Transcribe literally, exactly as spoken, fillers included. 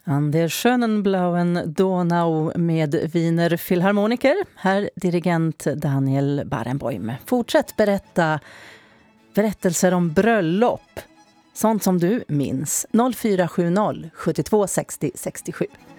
An der Schönenblauen Donau med Wiener Philharmoniker. Här dirigent Daniel Barenboim. Fortsätt berätta berättelser om bröllop. Sånt som du minns. noll fyra sju noll sjuttiotvå sextio sextiosju.